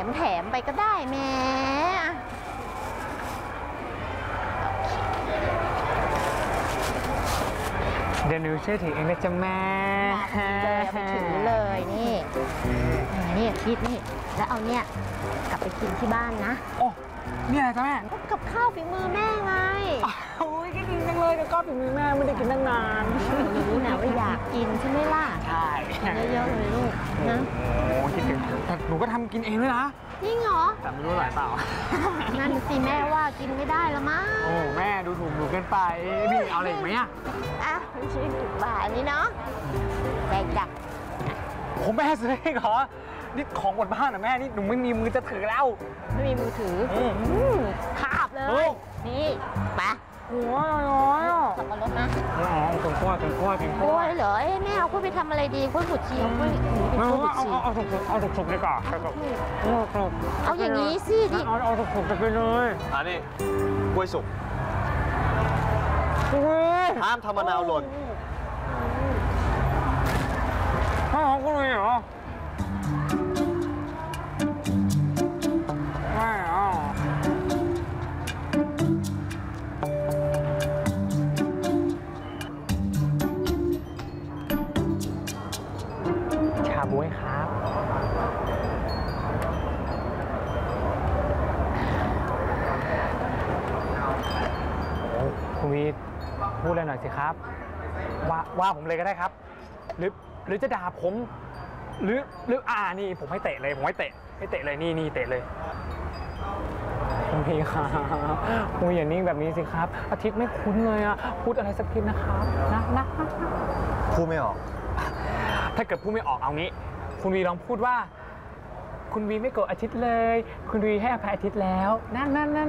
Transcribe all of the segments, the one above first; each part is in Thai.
มไปก็ได้แม่เดี๋ยวหนูช่วยถือเองนะจ๊ะแม่เลยเอาไปถือเลยนี่คิดนี่แล้วเอาเนี่ยกลับไปกินที่บ้านนะโอ้นี่อะไรจ๊ะแม่กับข้าวฝีมือแม่ไงโอ้ยก็ดีจังเลยกับข้าวฝีมือแม่ไม่ได้กินตั้งนานรู้นะว่าอยากกินใช่ไหมล่ะใช่เยอะๆเลยลูกนะโอ้คิดถึงแต่หนูก็ทำกินเองด้วยนะจริงเหรอแต่ไม่รู้อร่อยเปล่านั่นสิแม่ว่ากินไม่ได้ละมั้งโอ้แม่ดูถูกหนูเกินไปพี่เอาอะไรอีกไหมอ่ะชิ้น10 บาทนี้เนาะได้จ้ะผมแม่ซื้อเองเหรอนี่ของหมดบ้านนะแม่นี่หนูไม่มีมือจะถือแล้วไม่มีมือถือคาบเลยนี่ไปหัวน้อยสับปะรดนะถึงกล้วยเหรอแม่เอากล้วยไปทำอะไรดีกล้วยบดชีกล้วยเอาสุกดีกว่าเอาอย่างนี้สิดิเอาสุกไปเลยอันนี้กล้วยสุกห้ามทำมะนาวหล่นห้ามก็เลยเหรอไม่เอาชาบ๊วยครับคุณวีพูดอะไรหน่อยสิครับว่าผมเลยก็ได้ครับหรือจะด่าผมหรือนี่ผมให้เตะเลยผมให้เตะเลยนี่เตะเลยคุณพี่ครับคุณอย่านิ่งแบบนี้สิครับอาทิตย์ไม่คุ้นเลยอ่ะพูดอะไรสักทีนะครับนะพูดไม่ออกถ้าเกิดพูดไม่ออกเอางี้คุณวีลองพูดว่าคุณวีไม่โกรธอาทิตย์เลยคุณวีให้อภัยอาทิตย์แล้วนะ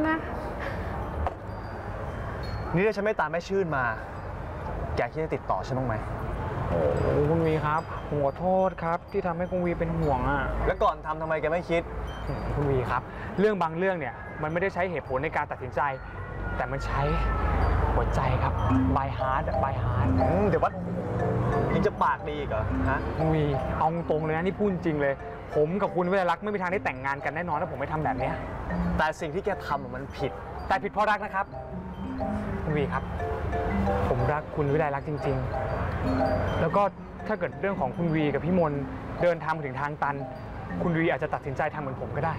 นี่ถ้าฉันไม่ตามแม่ชื่นมาแกคิดจะติดต่อฉันบ้างไหมโอ้คุณวีครับผมขอโทษครับที่ทำให้คุณวีเป็นห่วงอ่ะแล้วก่อนทำไมแกไม่คิดคุณวีครับเรื่องบางเรื่องเนี่ยมันไม่ได้ใช้เหตุผลในการตัดสินใจแต่มันใช้หัวใจครับ by heart เดี๋ยววัดยังจะปากดีอีกเหรอฮะคุณวีเอาตรงเลยนะนี่พูดจริงเลยผมกับคุณวิไลลักษณ์ไม่มีทางได้แต่งงานกันแน่นอนถ้าผมไม่ทำแบบนี้แต่สิ่งที่แกทำมันผิดแต่ผิดเพราะรักนะครับคุณวีครับผมรักคุณวิไลลักษณ์จริงๆแล้วก็ถ้าเกิดเรื่องของคุณวีกับพี่มนเดินทางมาถึงทางตันคุณวีอาจจะตัดสินใจทำเหมือนผมก็ได้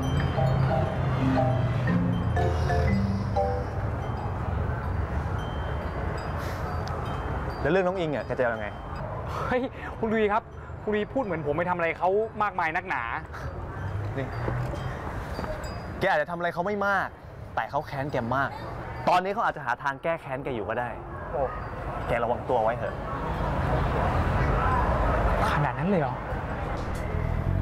แล้วเรื่องน้องอิงอ่ะแกจะยังไงเฮ้ยคุณวีครับคุณวีพูดเหมือนผมไปทำอะไรเขามากมายนักหนานี่แกอาจจะทำอะไรเขาไม่มากแต่เขาแค้นแกมากตอนนี้เขาอาจจะหาทางแก้แค้นแกอยู่ก็ได้โอ้แกระวังตัวไว้เถอะขนาดนั้นเลยเหรอ